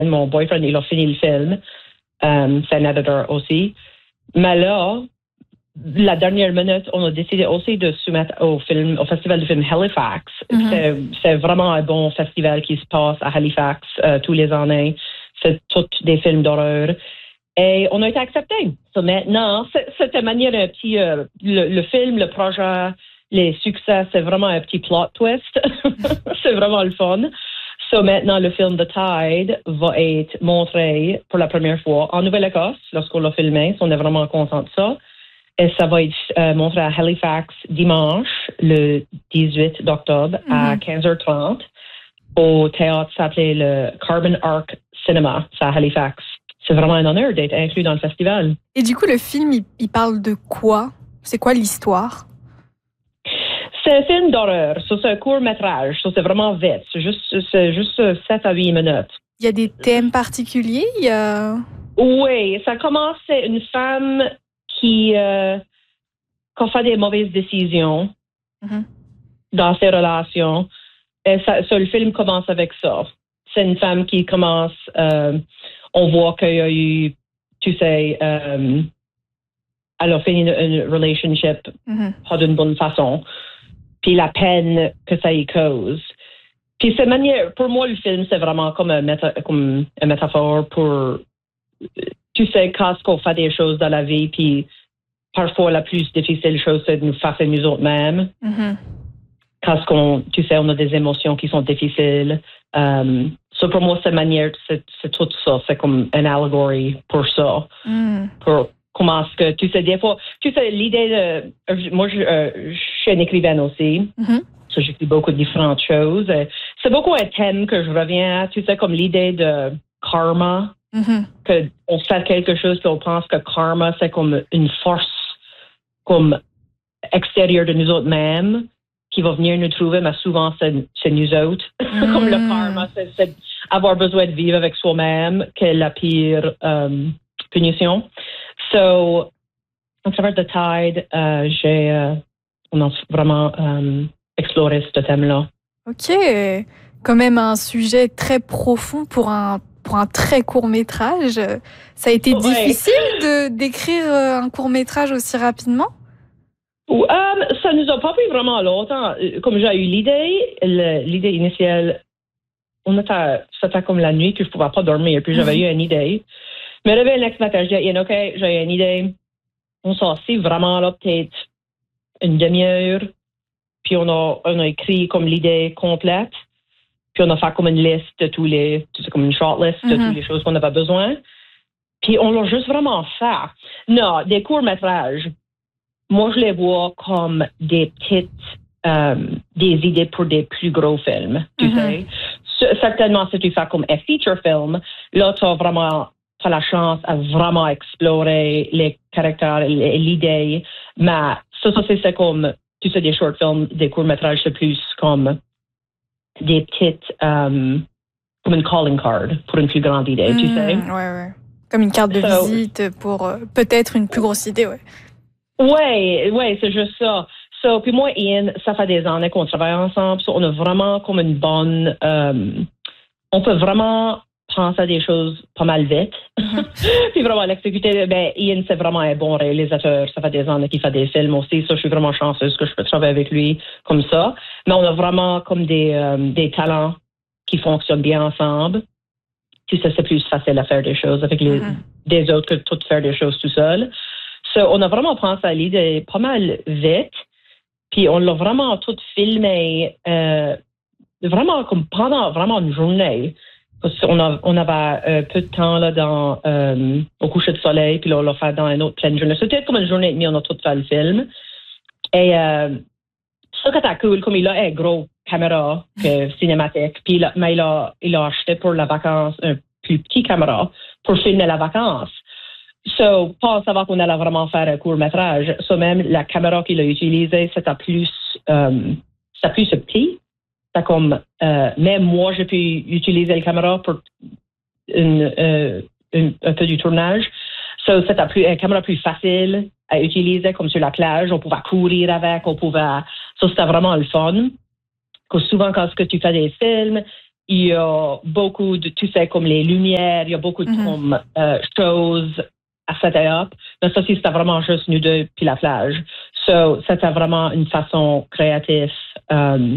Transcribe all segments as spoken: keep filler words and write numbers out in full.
mon boyfriend, il a fini le film. Um, c'est un éditeur aussi. Mais là, la dernière minute, on a décidé aussi de soumettre au film, au festival de film Halifax. Mm-hmm. C'est, c'est vraiment un bon festival qui se passe à Halifax euh, tous les années. C'est tous des films d'horreur. Et on a été acceptés. So maintenant, c'est, c'est une manière un petit, euh, le, le film, le projet, les succès, c'est vraiment un petit plot twist. C'est vraiment le fun. So maintenant, le film The Tide va être montré pour la première fois en Nouvelle-Écosse lorsqu'on l'a filmé. So on est vraiment content de ça. Et ça va être euh, montré à Halifax dimanche, le dix-huit octobre, mm-hmm. à quinze heures trente, au théâtre s'appelait le Carbon Arc Cinema, c'est à Halifax. C'est vraiment un honneur d'être inclus dans le festival. Et du coup, le film, il, il parle de quoi? C'est quoi l'histoire? C'est un film d'horreur. Ça, c'est un court-métrage. Ça, c'est vraiment vite. C'est juste, c'est juste sept à huit minutes. Il y a des thèmes particuliers? Il y a... Oui, ça commence, c'est une femme qui, euh, qui fait des mauvaises décisions mm-hmm. dans ses relations. Et ça, ça, le film commence avec ça. C'est une femme qui commence... Euh, on voit qu'il y a eu, tu sais, euh, elle a fini une, une relationship mm-hmm. pas d'une bonne façon. Puis la peine que ça y cause. Puis cette manière, pour moi, le film, c'est vraiment comme un, méta, comme une métaphore pour, tu sais, quand on fait des choses dans la vie, puis parfois la plus difficile chose, c'est de nous faire nous autres mêmes. Mm-hmm. Quand on, tu sais, on a des émotions qui sont difficiles. Um, so pour moi, cette manière, c'est, c'est tout ça. C'est comme une allégorie pour ça. Mm. Pour comment est-ce que, tu sais, des fois, tu sais, l'idée de... Moi, je, euh, je suis une écrivaine aussi. Mm-hmm. So, j'écris beaucoup de différentes choses. C'est beaucoup un thème que je reviens à, tu sais, comme l'idée de karma. Mm-hmm. Qu'on fait quelque chose puis on pense que karma, c'est comme une force comme extérieure de nous autres mêmes qui va venir nous trouver, mais souvent, c'est, c'est nous autres. Mm. Comme le karma, c'est, c'est avoir besoin de vivre avec soi-même, qui est la pire um, punition. So, à travers The Tide, euh, j'ai, euh, on a vraiment um, exploré ce thème-là. OK. Quand même un sujet très profond pour un, pour un très court métrage. Ça a été ouais. difficile de, d'écrire un court métrage aussi rapidement? Um, ça nous a pas pris vraiment longtemps. Comme j'ai eu l'idée, le, l'idée initiale, on était, c'était comme la nuit que je pouvais pas dormir, puis j'avais mm-hmm. eu une idée. Mais j'avais un ex-matin, j'ai dit, OK, j'ai une idée. On s'est assis vraiment là, peut-être une demi-heure, puis on a, on a écrit comme l'idée complète, puis on a fait comme une liste de tous les, c'est comme une shortlist de mm-hmm. toutes les choses qu'on avait besoin. Puis on l'a juste vraiment fait. Non, des courts-métrages, moi, je les vois comme des petites, euh, des idées pour des plus gros films, tu mm-hmm. sais. Certainement, si tu fais comme un feature film, là, tu as vraiment, tu as la chance à vraiment explorer les caractères, l'idée. Mais ça, ça, c'est, c'est comme, tu sais, des short films, des courts-métrages, c'est plus comme des petites, um, comme une calling card pour une plus grande idée, mm-hmm. tu sais. Ouais, ouais. Comme une carte de so, visite pour euh, peut-être une plus grosse idée, ouais. Oui, ouais, c'est juste ça. So, puis moi, Ian, ça fait des années qu'on travaille ensemble. So on a vraiment comme une bonne... Um, on peut vraiment penser à des choses pas mal vite. Mm-hmm. Puis vraiment l'exécuter. Ben, Ian, c'est vraiment un bon réalisateur. Ça fait des années qu'il fait des films aussi. So, je suis vraiment chanceuse que je peux travailler avec lui comme ça. Mais on a vraiment comme des, um, des talents qui fonctionnent bien ensemble. Tu sais, c'est plus facile à faire des choses avec les, mm-hmm. des autres que tout faire des choses tout seul. So, on a vraiment pensé à l'idée pas mal vite, puis on l'a vraiment tout filmé euh, vraiment comme pendant vraiment une journée. Parce qu'on a, on avait euh, peu de temps là dans euh, au coucher de soleil, puis là on l'a fait dans une autre pleine journée. C'était comme une journée et demie, on a tout fait le film. Et euh, ça qui était cool, comme il a une grosse caméra euh, cinématique, puis il a, mais il a, il a acheté pour la vacance un plus petit caméra pour filmer la vacance. So, pas savoir qu'on allait vraiment faire un court-métrage. So, même la caméra qu'il a utilisée, c'était plus, euh, c'était plus petit. C'était comme, euh, même moi, j'ai pu utiliser la caméra pour une, euh, une, un peu du tournage. So, c'était plus, une caméra plus facile à utiliser, comme sur la plage. On pouvait courir avec, on pouvait, so, c'était vraiment le fun. Parce que souvent, quand tu fais des films, il y a beaucoup de, tu sais, comme les lumières, il y a beaucoup de mm-hmm. comme, euh, choses à set up. Mais ça, c'était vraiment juste nous deux puis la plage. So, c'était vraiment une façon créative euh,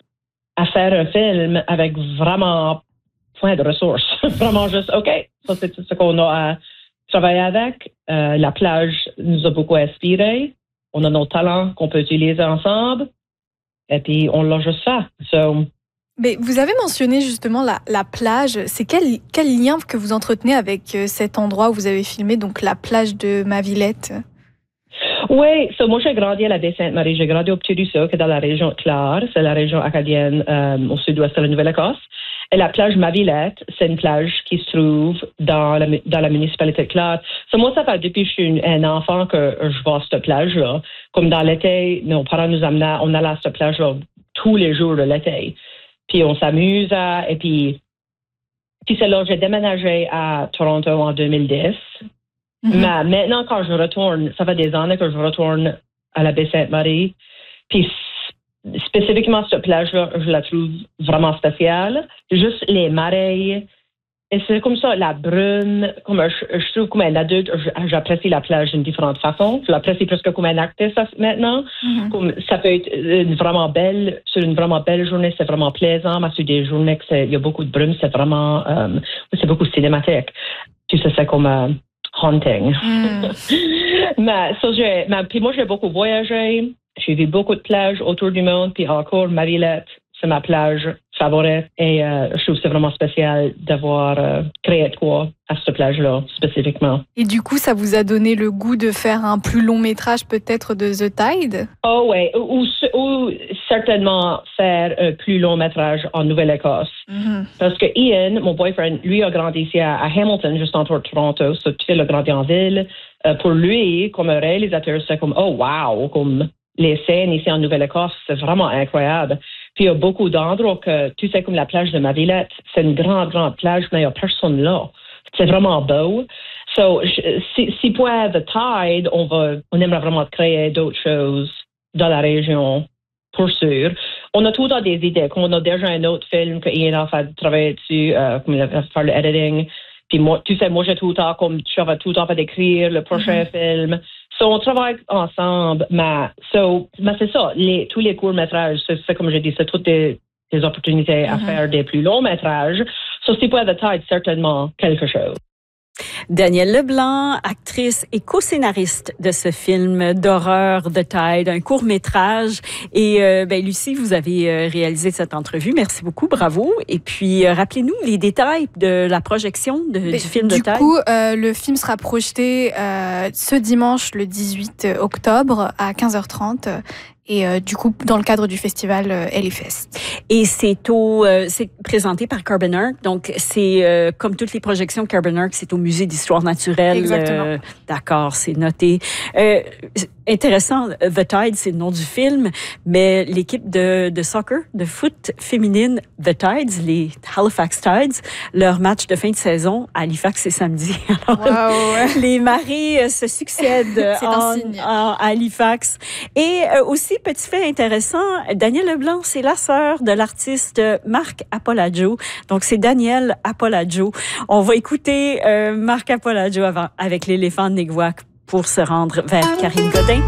à faire un film avec vraiment point de ressources. Vraiment juste, OK, ça c'est tout ce qu'on a à travailler avec. Euh, la plage nous a beaucoup inspiré. On a nos talents qu'on peut utiliser ensemble. Et puis, on l'a juste fait. So, mais vous avez mentionné justement la, la plage. C'est quel, quel lien que vous entretenez avec cet endroit où vous avez filmé, donc la plage de Mavillette? Oui, so, moi j'ai grandi à la baie Sainte-Marie. J'ai grandi au Petit-Ruisseau, qui est dans la région de Clare. C'est la région acadienne euh, au sud-ouest de la Nouvelle-Écosse. Et la plage Mavillette, c'est une plage qui se trouve dans la, dans la municipalité de Clare. So, moi, ça fait depuis que je suis un enfant que je vais à cette plage-là. Comme dans l'été, nos parents nous amenaient, on allait à cette plage-là tous les jours de l'été. Puis on s'amuse, et puis, puis c'est là que j'ai déménagé à Toronto en deux mille dix. Mm-hmm. Mais maintenant, quand je retourne, ça fait des années que je retourne à la baie Sainte-Marie. Puis spécifiquement cette plage-là, je la trouve vraiment spéciale. Juste les marées. Et c'est comme ça, la brume. Comme je, je trouve comme un adulte, j'apprécie la plage d'une différente façon. Je l'apprécie presque comme un actrice maintenant. Mm-hmm. Comme ça peut être une vraiment belle, sur une vraiment belle journée, c'est vraiment plaisant. Mais sur des journées que il y a beaucoup de brume, c'est vraiment, euh, c'est beaucoup cinématique. Tu sais, c'est comme euh, haunting. Mm. mais ça, j'ai, mais, puis moi, j'ai beaucoup voyagé. J'ai vu beaucoup de plages autour du monde. Puis encore, Mavillette, c'est ma plage favorite. Et euh, je trouve que c'est vraiment spécial d'avoir euh, créé de quoi à cette plage-là, spécifiquement. Et du coup, ça vous a donné le goût de faire un plus long métrage peut-être de The Tide? Oh oui, ou, ou certainement faire un plus long métrage en Nouvelle-Écosse. Mm-hmm. Parce que Ian, mon boyfriend, lui a grandi ici à, à Hamilton, juste en dehors de Toronto. So, tu sais, il a grandi en ville. Euh, pour lui, comme un réalisateur, c'est comme, oh wow, comme les scènes ici en Nouvelle-Écosse, c'est vraiment incroyable. Puis il y a beaucoup d'endroits que, tu sais, comme la plage de Mavillette, c'est une grande, grande plage, mais il n'y a personne là. C'est vraiment beau. So, si, si pour The Tide, on va, on aimerait vraiment créer d'autres choses dans la région, pour sûr. On a tout dans des idées. Comme on a déjà un autre film que Ian a fait travailler dessus, euh, comme il a fait faire le editing. Puis moi, tu sais, moi, j'ai tout le temps, comme, j'avais tout le temps fait d'écrire le prochain mm-hmm. film. So, on travaille ensemble, mais, so, mais c'est ça, les, tous les courts-métrages, c'est, c'est comme j'ai dit, c'est toutes des, des opportunités mm-hmm. à faire des plus longs-métrages. So, c'est pour The Tide, certainement quelque chose. Danielle Leblanc, actrice et co-scénariste de ce film d'horreur The Tide, un court-métrage. Et euh, ben, Lucie, vous avez euh, réalisé cette entrevue. Merci beaucoup, bravo. Et puis, euh, rappelez-nous les détails de la projection de, du film The Tide. Du coup, euh, le film sera projeté euh, ce dimanche, le dix-huit octobre, à quinze heures trente. Et euh, du coup, dans le cadre du festival euh, Elifest. Et c'est au, euh, c'est présenté par Carbon Arc. Donc, c'est euh, comme toutes les projections Carbon Arc, c'est au Musée d'histoire naturelle. Exactement. Euh, d'accord, c'est noté. Euh, intéressant, The Tide, c'est le nom du film, mais l'équipe de, de soccer, de foot féminine, The Tides, les Halifax Tides, leur match de fin de saison à Halifax, c'est samedi. Alors, wow. Les marées se succèdent en, en Halifax. Et euh, aussi, petit fait intéressant, Danielle Leblanc, c'est la sœur de l'artiste Marc Apolladjo. Donc, c'est Danielle Apolladjo. On va écouter euh, Marc Apolladjo avant, avec l'éléphant de Niguac pour se rendre vers Karine Godin.